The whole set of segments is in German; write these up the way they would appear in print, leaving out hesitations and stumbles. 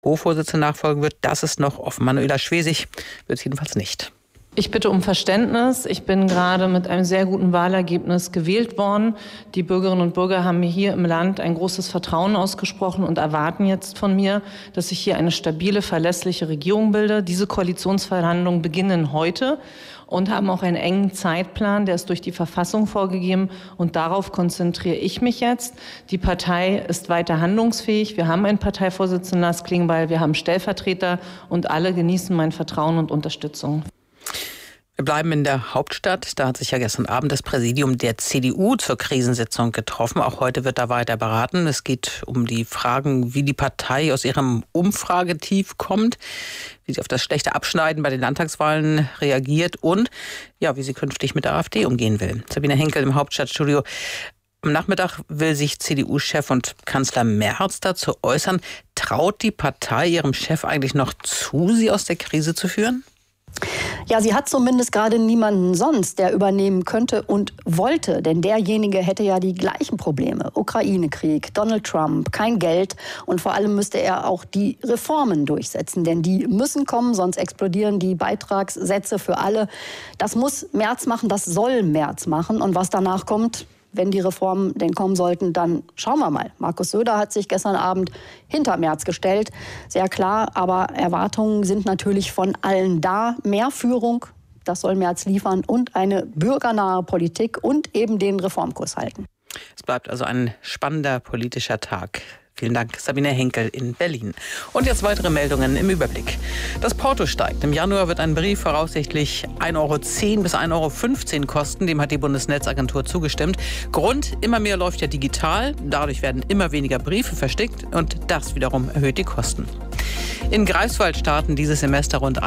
Co-Vorsitzende nachfolgen wird, das ist noch offen. Manuela Schwesig wird es jedenfalls nicht. Ich bitte um Verständnis. Ich bin gerade mit einem sehr guten Wahlergebnis gewählt worden. Die Bürgerinnen und Bürger haben mir hier im Land ein großes Vertrauen ausgesprochen und erwarten jetzt von mir, dass ich hier eine stabile, verlässliche Regierung bilde. Diese Koalitionsverhandlungen beginnen heute und haben auch einen engen Zeitplan, der ist durch die Verfassung vorgegeben. Und darauf konzentriere ich mich jetzt. Die Partei ist weiter handlungsfähig. Wir haben einen Parteivorsitzenden, Lars Klingbeil, wir haben Stellvertreter und alle genießen mein Vertrauen und Unterstützung. Wir bleiben in der Hauptstadt. Da hat sich ja gestern Abend das Präsidium der CDU zur Krisensitzung getroffen. Auch heute wird da weiter beraten. Es geht um die Fragen, wie die Partei aus ihrem Umfragetief kommt, wie sie auf das schlechte Abschneiden bei den Landtagswahlen reagiert und ja, wie sie künftig mit der AfD umgehen will. Sabine Henkel im Hauptstadtstudio. Am Nachmittag will sich CDU-Chef und Kanzler Merz dazu äußern. Traut die Partei ihrem Chef eigentlich noch zu, sie aus der Krise zu führen? Ja, sie hat zumindest gerade niemanden sonst, der übernehmen könnte und wollte. Denn derjenige hätte ja die gleichen Probleme. Ukraine-Krieg, Donald Trump, kein Geld. Und vor allem müsste er auch die Reformen durchsetzen. Denn die müssen kommen, sonst explodieren die Beitragssätze für alle. Das muss Merz machen, das soll Merz machen. Und was danach kommt, wenn die Reformen denn kommen sollten, dann schauen wir mal. Markus Söder hat sich gestern Abend hinter Merz gestellt. Sehr klar, aber Erwartungen sind natürlich von allen da. Mehr Führung, das soll Merz liefern und eine bürgernahe Politik und eben den Reformkurs halten. Es bleibt also ein spannender politischer Tag. Vielen Dank, Sabine Henkel in Berlin. Und jetzt weitere Meldungen im Überblick. Das Porto steigt. Im Januar wird ein Brief voraussichtlich 1,10 € bis 1,15 € kosten. Dem hat die Bundesnetzagentur zugestimmt. Grund, immer mehr läuft ja digital. Dadurch werden immer weniger Briefe verschickt und das wiederum erhöht die Kosten. In Greifswald starten dieses Semester rund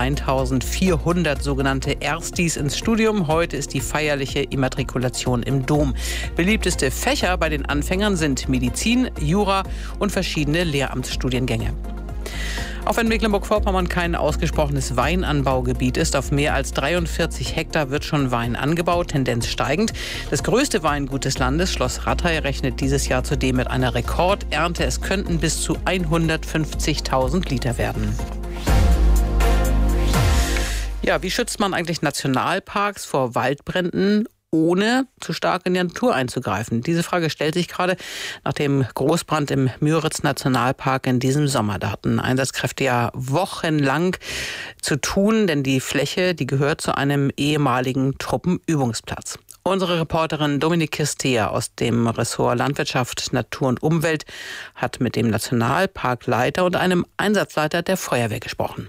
1400 sogenannte Erstis ins Studium. Heute ist die feierliche Immatrikulation im Dom. Beliebteste Fächer bei den Anfängern sind Medizin, Jura und verschiedene Lehramtsstudiengänge. Auch wenn Mecklenburg-Vorpommern kein ausgesprochenes Weinanbaugebiet ist, auf mehr als 43 Hektar wird schon Wein angebaut, Tendenz steigend. Das größte Weingut des Landes, Schloss Rattay, rechnet dieses Jahr zudem mit einer Rekordernte. Es könnten bis zu 150.000 Liter werden. Ja, wie schützt man eigentlich Nationalparks vor Waldbränden, ohne zu stark in die Natur einzugreifen? Diese Frage stellt sich gerade nach dem Großbrand im Müritz-Nationalpark in diesem Sommer. Da hatten Einsatzkräfte ja wochenlang zu tun, denn die Fläche, die gehört zu einem ehemaligen Truppenübungsplatz. Unsere Reporterin Dominik Kistea aus dem Ressort Landwirtschaft, Natur und Umwelt hat mit dem Nationalparkleiter und einem Einsatzleiter der Feuerwehr gesprochen.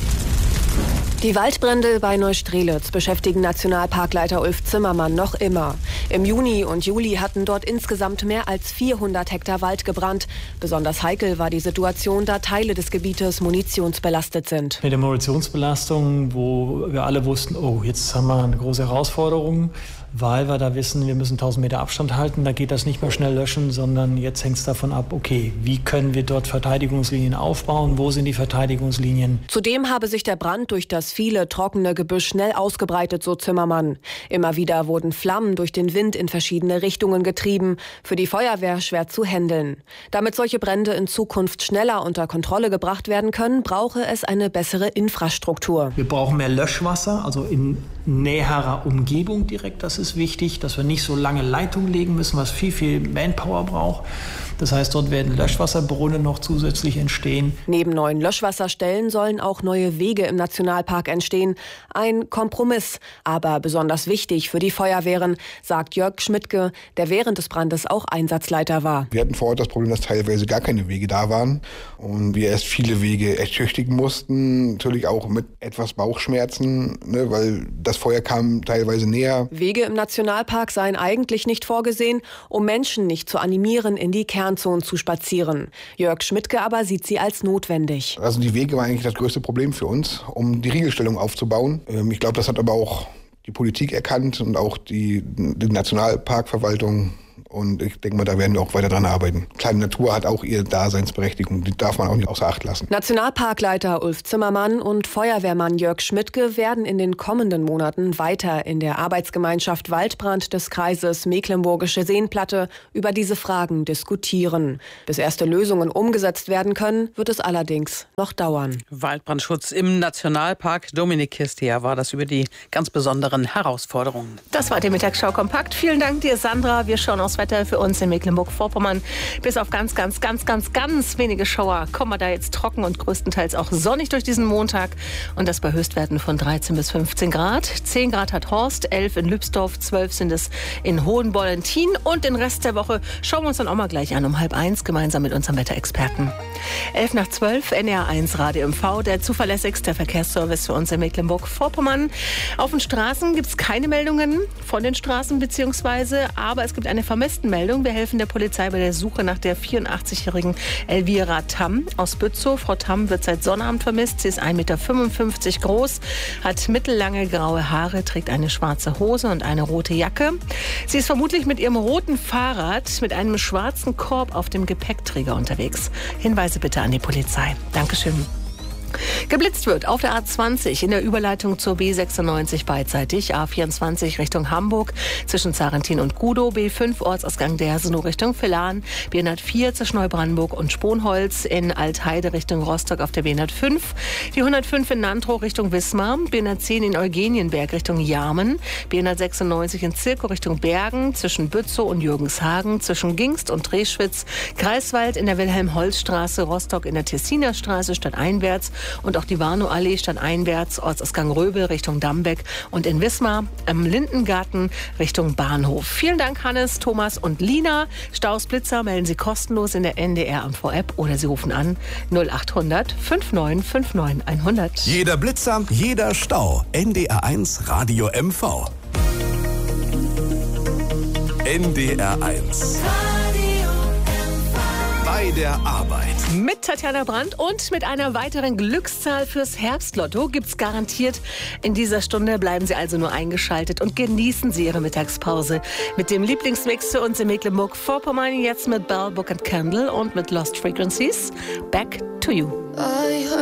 Die Waldbrände bei Neustrelitz beschäftigen Nationalparkleiter Ulf Zimmermann noch immer. Im Juni und Juli hatten dort insgesamt mehr als 400 Hektar Wald gebrannt. Besonders heikel war die Situation, da Teile des Gebietes munitionsbelastet sind. Mit der Munitionsbelastung, wo wir alle wussten, oh, jetzt haben wir eine große Herausforderung, weil wir da wissen, wir müssen 1000 Meter Abstand halten. Da geht das nicht mehr schnell löschen, sondern jetzt hängt es davon ab, okay, wie können wir dort Verteidigungslinien aufbauen? Wo sind die Verteidigungslinien? Zudem habe sich der Brand durch das viele trockene Gebüsch schnell ausgebreitet, so Zimmermann. Immer wieder wurden Flammen durch den Wind in verschiedene Richtungen getrieben. Für die Feuerwehr schwer zu handeln. Damit solche Brände in Zukunft schneller unter Kontrolle gebracht werden können, brauche es eine bessere Infrastruktur. Wir brauchen mehr Löschwasser, also in näherer Umgebung direkt. Das ist wichtig, dass wir nicht so lange Leitungen legen müssen, was viel Manpower braucht. Das heißt, dort werden Löschwasserbrunnen noch zusätzlich entstehen. Neben neuen Löschwasserstellen sollen auch neue Wege im Nationalpark entstehen. Ein Kompromiss, aber besonders wichtig für die Feuerwehren, sagt Jörg Schmidtke, der während des Brandes auch Einsatzleiter war. Wir hatten vor Ort das Problem, dass teilweise gar keine Wege da waren und wir erst viele Wege ertüchtigen mussten. Natürlich auch mit etwas Bauchschmerzen, weil das Feuer kam teilweise näher. Wege im Nationalpark seien eigentlich nicht vorgesehen, um Menschen nicht zu animieren, in die Kernzonen zu spazieren. Jörg Schmidtke aber sieht sie als notwendig. Also die Wege waren eigentlich das größte Problem für uns, um die Riegelstellung aufzubauen. Ich glaube, das hat aber auch die Politik erkannt und auch die Nationalparkverwaltung Und ich denke mal, da werden wir auch weiter dran arbeiten. Kleine Natur hat auch ihre Daseinsberechtigung, die darf man auch nicht außer Acht lassen. Nationalparkleiter Ulf Zimmermann und Feuerwehrmann Jörg Schmidtke werden in den kommenden Monaten weiter in der Arbeitsgemeinschaft Waldbrand des Kreises Mecklenburgische Seenplatte über diese Fragen diskutieren. Bis erste Lösungen umgesetzt werden können, wird es allerdings noch dauern. Waldbrandschutz im Nationalpark. Dominik Kistia war das über die ganz besonderen Herausforderungen. Das war die Mittagsschau kompakt. Vielen Dank dir, Sandra. Wir schauen aufs Wetter für uns in Mecklenburg-Vorpommern. Bis auf ganz wenige Schauer kommen wir da jetzt trocken und größtenteils auch sonnig durch diesen Montag. Und das bei Höchstwerten von 13 bis 15 Grad. 10 Grad hat Horst, 11 in Lübsdorf, 12 sind es in Hohenbollentin. Und den Rest der Woche schauen wir uns dann auch mal gleich an um 12:30 gemeinsam mit unserem Wetterexperten. 11:12, NR1 Radio MV, der zuverlässigste Verkehrsservice für uns in Mecklenburg-Vorpommern. Auf den Straßen gibt es keine Meldungen von den Straßen aber es gibt eine Vermisstenmeldung. Wir helfen der Polizei bei der Suche nach der 84-jährigen Elvira Tamm aus Bützow. Frau Tamm wird seit Sonnabend vermisst. Sie ist 1,55 Meter groß, hat mittellange graue Haare, trägt eine schwarze Hose und eine rote Jacke. Sie ist vermutlich mit ihrem roten Fahrrad mit einem schwarzen Korb auf dem Gepäckträger unterwegs. Hinweise bitte an die Polizei. Dankeschön. Geblitzt wird auf der A20 in der Überleitung zur B96 beidseitig, A24 Richtung Hamburg zwischen Zarentin und Gudow, B5 Ortsausgang Dersenow Richtung Villan, B104 zwischen Neubrandenburg und Sponholz, in Altheide Richtung Rostock auf der B105, die 105 in Nantrow Richtung Wismar, B110 in Eugenienberg Richtung Jarmen, B196 in Zirkow Richtung Bergen, zwischen Bützow und Jürgenshagen, zwischen Gingst und Treschwitz, Greifswald in der Wilhelm-Holz-Straße, Rostock in der Tessiner Straße stadteinwärts und auch die Warnow-Allee stadteinwärts, Ortsausgang Röbel Richtung Dambeck und in Wismar am Lindengarten Richtung Bahnhof. Vielen Dank, Hannes, Thomas und Lina. Staus, Blitzer melden Sie kostenlos in der NDR MV-App oder Sie rufen an 0800 5959 100. Jeder Blitzer, jeder Stau. NDR1 Radio MV. NDR1. Bei der Arbeit. Mit Tatjana Brandt und mit einer weiteren Glückszahl fürs Herbstlotto gibt's garantiert. In dieser Stunde bleiben Sie also nur eingeschaltet und genießen Sie Ihre Mittagspause mit dem Lieblingsmix für uns in Mecklenburg-Vorpommern. Jetzt mit Bell, Book and Candle und mit Lost Frequencies. Back to You.